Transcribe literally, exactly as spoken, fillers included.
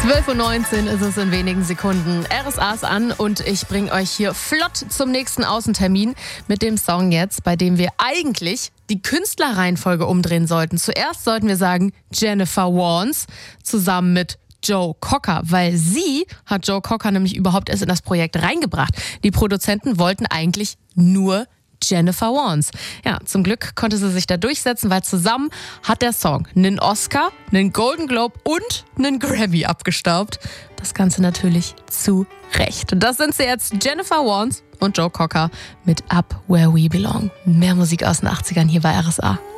zwölf Uhr neunzehn ist es in wenigen Sekunden. R S A ist an und ich bringe euch hier flott zum nächsten Außentermin mit dem Song jetzt, bei dem wir eigentlich die Künstlerreihenfolge umdrehen sollten. Zuerst sollten wir sagen Jennifer Warnes zusammen mit Joe Cocker, weil sie hat Joe Cocker nämlich überhaupt erst in das Projekt reingebracht. Die Produzenten wollten eigentlich nur Jennifer Warnes. Ja, zum Glück konnte sie sich da durchsetzen, weil zusammen hat der Song einen Oscar, einen Golden Globe und einen Grammy abgestaubt. Das Ganze natürlich zu Recht. Und das sind sie jetzt, Jennifer Warnes und Joe Cocker mit Up Where We Belong. Mehr Musik aus den achtzigern hier bei R S A.